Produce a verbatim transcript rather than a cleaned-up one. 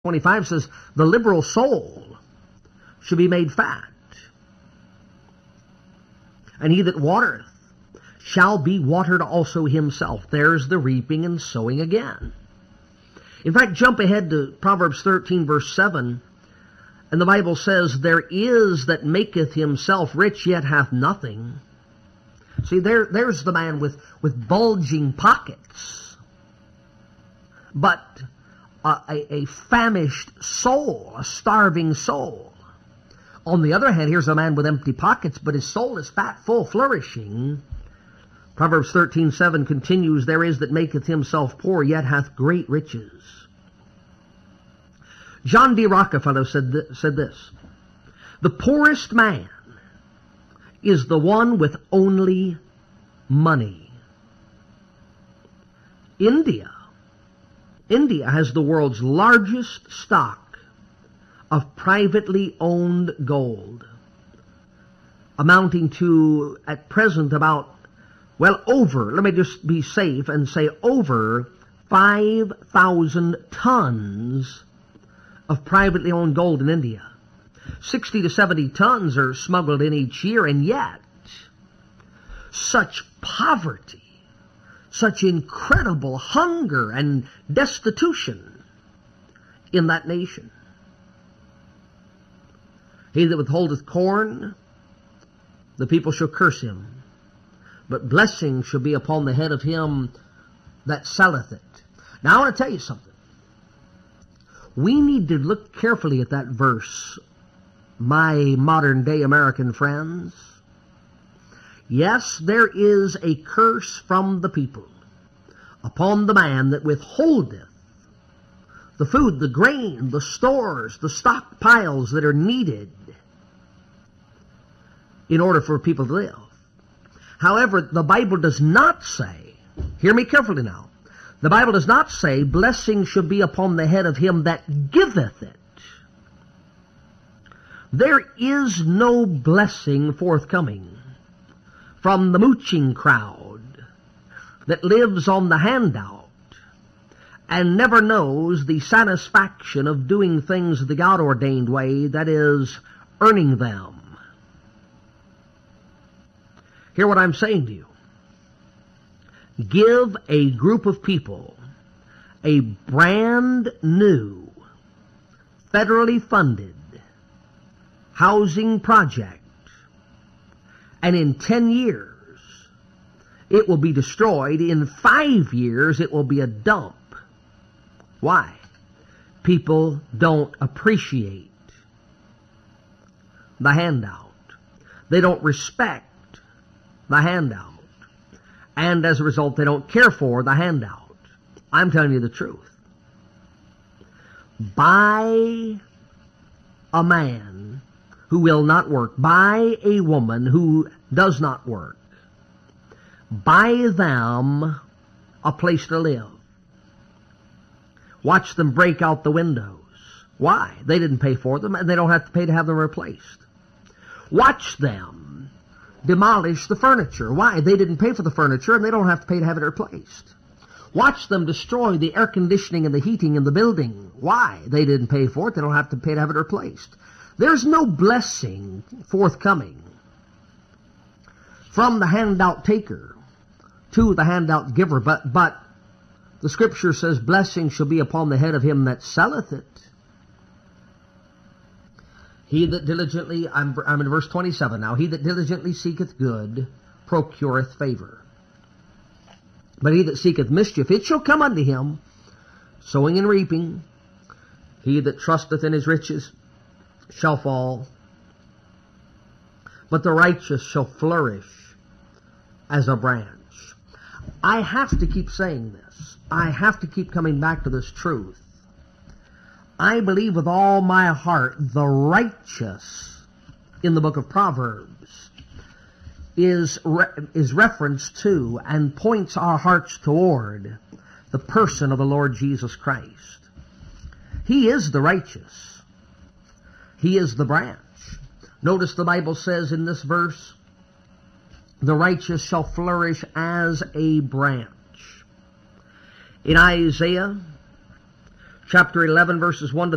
twenty-five says, the liberal soul should be made fat. And he that watereth shall be watered also himself. There's the reaping and sowing again. In fact, jump ahead to Proverbs thirteen, verse seven, and the Bible says, there is that maketh himself rich, yet hath nothing. See, there, there's the man with, with bulging pockets, but a, a, a famished soul, a starving soul. On the other hand, here's a man with empty pockets, but his soul is fat, full, flourishing. Proverbs thirteen, seven continues, there is that maketh himself poor, yet hath great riches. John D. Rockefeller said, th- said this, the poorest man is the one with only money. India, India has the world's largest stock of privately owned gold, amounting to, at present, about, well, over, let me just be safe and say over five thousand tons of privately owned gold in India. sixty to seventy tons are smuggled in each year, and yet such poverty, such incredible hunger and destitution in that nation. He that withholdeth corn, the people shall curse him, but blessing shall be upon the head of him that selleth it. Now I want to tell you something. We need to look carefully at that verse, my modern-day American friends. Yes, there is a curse from the people upon the man that withholdeth the food, the grain, the stores, the stockpiles that are needed in order for people to live. However, the Bible does not say, hear me carefully now, the Bible does not say, blessing should be upon the head of him that giveth it. There is no blessing forthcoming from the mooching crowd that lives on the handout and never knows the satisfaction of doing things the God-ordained way, that is, earning them. Hear what I'm saying to you. Give a group of people a brand new, federally funded housing project, and in ten years it will be destroyed. In five years it will be a dump. Why? People don't appreciate the handout. They don't respect the handout. And as a result, they don't care for the handout. I'm telling you the truth. Buy a man who will not work. Buy a woman who does not work. Buy them a place to live. Watch them break out the windows. Why? They didn't pay for them, and they don't have to pay to have them replaced. Watch them demolish the furniture. Why? They didn't pay for the furniture, and they don't have to pay to have it replaced. Watch them destroy the air conditioning and the heating in the building. Why? They didn't pay for it. They don't have to pay to have it replaced. There's no blessing forthcoming from the handout taker to the handout giver, but, but the Scripture says, blessing shall be upon the head of him that selleth it. He that diligently, I'm, I'm in verse twenty-seven now, he that diligently seeketh good procureth favor. But he that seeketh mischief, it shall come unto him, sowing and reaping. He that trusteth in his riches shall fall, but the righteous shall flourish as a branch. I have to keep saying this. I have to keep coming back to this truth. I believe with all my heart the righteous in the book of Proverbs is, re- is referenced to and points our hearts toward the person of the Lord Jesus Christ. He is the righteous. He is the branch. Notice the Bible says in this verse, the righteous shall flourish as a branch. In Isaiah chapter eleven, verses one to